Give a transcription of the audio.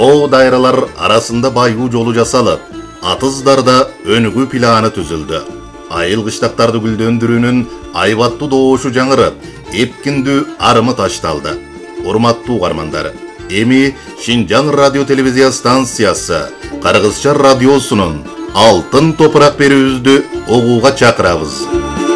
О дайралар арасында байгуу жолу жасалып, атыздарда өнүгүү планы түзүлдү. Айыл кыштактарды гүлдөндүрүүнүн айбаттуу добушу жаңырып, эпкиндүү арымы ташталды. Урматтуу угармандар, эми Шинжаң радио телевизия станциясы Кыргызча радиосунун Алтын топурак берүүбүздү угууга чакырабыз.